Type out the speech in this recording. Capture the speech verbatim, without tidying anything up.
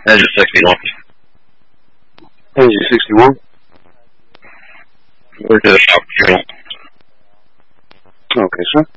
Engine sixty-one. Engine sixty-one. We're to the shop. Okay, sir.